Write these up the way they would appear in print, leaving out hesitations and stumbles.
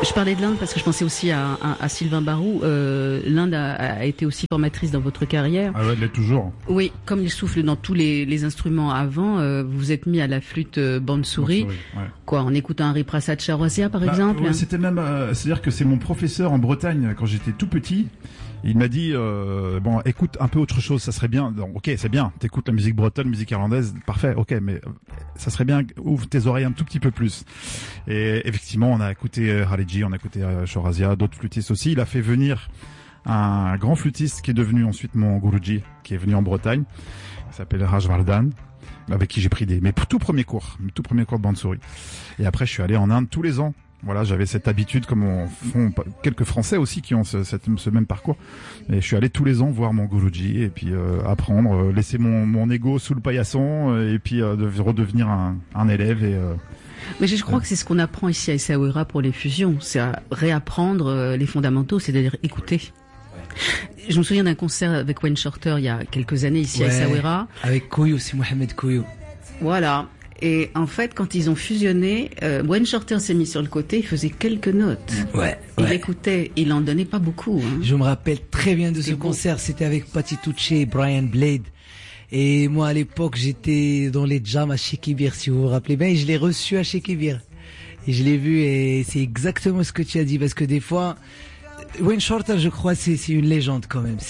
Je parlais de l'Inde parce que je pensais aussi à Sylvain Barou. L'Inde a été aussi formatrice dans votre carrière. Ah ouais, elle l'est toujours. Oui, comme il souffle dans tous les instruments avant, vous vous êtes mis à la flûte bansuri. Ouais. Quoi, en écoutant Hari Prasad Chaurasia par exemple. Ouais, c'était même, c'est-à-dire que c'est mon professeur en Bretagne quand j'étais tout petit. Il m'a dit bon, écoute un peu autre chose, ça serait bien. Donc, ok, c'est bien. T'écoutes la musique bretonne, musique irlandaise, parfait. Ok, mais ça serait bien. Ouvre tes oreilles un tout petit peu plus. Et effectivement, on a écouté Haliji, on a écouté Chaurasia, d'autres flûtistes aussi. Il a fait venir un grand flûtiste qui est devenu ensuite mon guruji, qui est venu en Bretagne. Il s'appelle Raj Vardhan, avec qui j'ai pris mes tout premiers cours de bansuri. Et après, je suis allé en Inde tous les ans. Voilà, j'avais cette habitude, comme font quelques Français aussi qui ont ce même parcours. Et je suis allé tous les ans voir mon guruji et puis apprendre, laisser mon ego sous le paillasson et puis de redevenir un élève. Mais je crois que c'est ce qu'on apprend ici à Essaouira pour les fusions, c'est à réapprendre les fondamentaux, c'est-à-dire écouter. Je me souviens d'un concert avec Wayne Shorter il y a quelques années ici à Essaouira. Avec Koyo, c'est Mohamed Koyo. Voilà. Et en fait, quand ils ont fusionné, Wayne Shorter s'est mis sur le côté, il faisait quelques notes. Il écoutait, il en donnait pas beaucoup. Hein. Je me rappelle très bien de ce concert, c'était avec Patty Touche et Brian Blade. Et moi, à l'époque, j'étais dans les jams à Shekibir, si vous vous rappelez bien, et je l'ai reçu à Shekibir. Et je l'ai vu, et c'est exactement ce que tu as dit, parce que des fois, Wayne Shorter, je crois, c'est une légende quand même.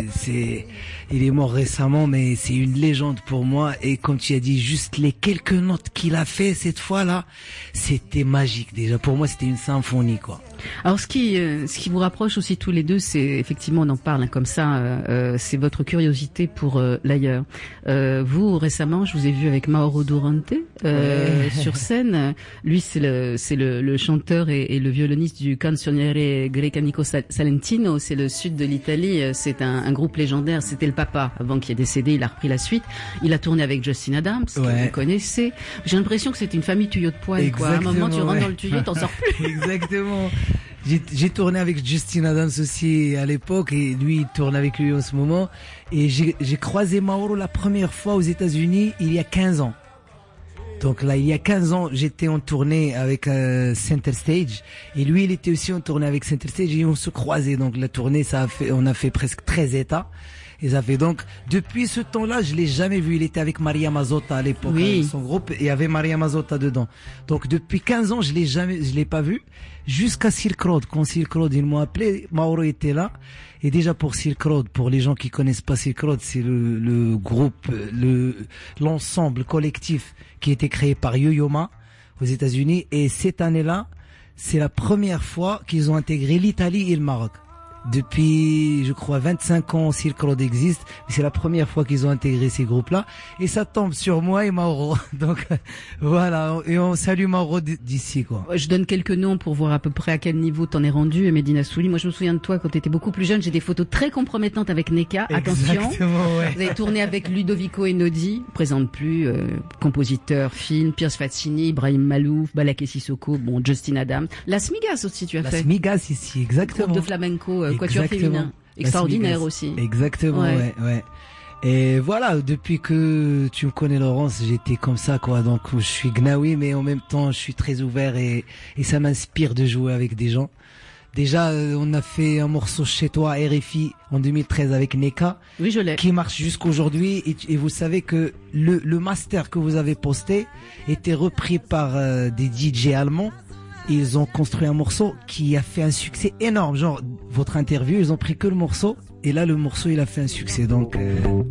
Il est mort récemment, mais c'est une légende pour moi. Et comme tu as dit, juste les quelques notes qu'il a fait cette fois-là, c'était magique déjà. Pour moi, c'était une symphonie, quoi. Alors, ce qui vous rapproche aussi tous les deux, c'est effectivement, on en parle comme ça, c'est votre curiosité pour l'ailleurs. Vous, récemment, je vous ai vu avec Mauro Durante sur scène. Lui, c'est le chanteur et le violoniste du Canzoniere Grecanico Salentino. C'est le sud de l'Italie. C'est un groupe légendaire. C'était le papa avant qu'il ait décédé. Il a repris la suite. Il a tourné avec Justin Adams, que vous connaissez. J'ai l'impression que c'est une famille tuyau de poil. Quoi. À un moment, tu rentres dans le tuyau, t'en sors plus. Exactement. J'ai tourné avec Justin Adams aussi à l'époque et lui il tourne avec lui en ce moment et j'ai croisé Mauro la première fois aux États-Unis il y a 15 ans. Donc là il y a 15 ans j'étais en tournée avec Center Stage et lui il était aussi en tournée avec Center Stage et on se croisait. Donc la tournée on a fait presque 13 États. Et ça fait donc, depuis ce temps-là, je l'ai jamais vu. Il était avec Maria Mazzotta à l'époque, avec son groupe, et il y avait Maria Mazzotta dedans. Donc, depuis 15 ans, je l'ai pas vu. Jusqu'à Silk Road. Quand Silk Road, ils m'ont appelé, Mauro était là. Et déjà pour Silk Road, pour les gens qui connaissent pas Silk Road, c'est le groupe, l'ensemble collectif qui a été créé par Yo-Yo Ma aux États-Unis. Et cette année-là, c'est la première fois qu'ils ont intégré l'Italie et le Maroc. Depuis, je crois, 25 ans, Silk Road existe. C'est la première fois qu'ils ont intégré ces groupes-là. Et ça tombe sur moi et Mauro. Donc, voilà. Et on salue Mauro d'ici, quoi. Je donne quelques noms pour voir à peu près à quel niveau t'en es rendu. Medina Souli. Moi, je me souviens de toi quand t'étais beaucoup plus jeune. J'ai des photos très compromettantes avec Neka. Attention. Exactement, ouais. Vous avez tourné avec Ludovico Einaudi. Présente plus, compositeur, film, Pierce Fazzini, Ibrahim Malouf, Balaké Sissoko, bon, Justin Adams. Las Migas aussi, tu as fait. Las Migas ici, exactement. Groupe de flamenco. Quatuor féminin, extraordinaire aussi. Exactement, ouais. Et voilà, depuis que tu me connais Laurence, j'étais comme ça, quoi. Donc je suis gnawi, mais en même temps je suis très ouvert et ça m'inspire de jouer avec des gens. Déjà, on a fait un morceau chez toi, RFI, en 2013 avec Neka. Oui, je l'ai. Qui marche jusqu'aujourd'hui. Et vous savez que le master que vous avez posté était repris par des DJ allemands. Ils ont construit un morceau qui a fait un succès énorme. Genre, votre interview, ils ont pris que le morceau. Et là, le morceau, il a fait un succès. Donc,